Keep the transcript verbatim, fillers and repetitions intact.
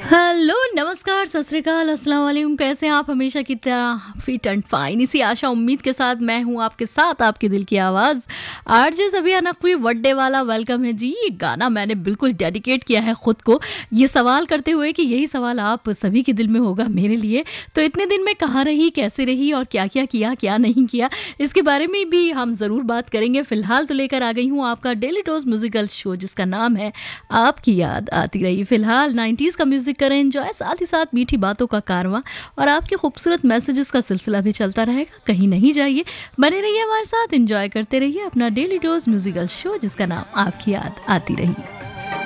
Hello, नमस्कार, सत श्री अकाल, अस्सलाम वालेकुम। कैसे हैं आप? हमेशा की तरह फिट एंड फाइन। इसी आशा उम्मीद के साथ मैं हूं आपके साथ, आपके दिल की आवाज़ आरजे सबिया नकवी। बर्थडे वाला वेलकम है जी। ये गाना मैंने बिल्कुल डेडिकेट किया है खुद को, ये सवाल करते हुए कि यही सवाल आप सभी के दिल में होगा मेरे लिए। तो इतने दिन में कहाँ रही, कैसे रही और क्या क्या किया, क्या नहीं किया, इसके बारे में भी हम ज़रूर बात करेंगे। फिलहाल तो लेकर आ गई हूँ आपका डेली डोज म्यूजिकल शो, जिसका नाम है आपकी याद आती रही। फिलहाल नाइन्टीज़ का म्यूजिक करें एंजॉय, साथ ही साथ मीठी बातों का कारवां और आपके खूबसूरत मैसेजेस का सिलसिला भी चलता रहेगा। कहीं नहीं जाइए, बने रहिए हमारे साथ, एंजॉय करते रहिए अपना डेली डोज म्यूजिकल शो, जिसका नाम आपकी याद आती रही।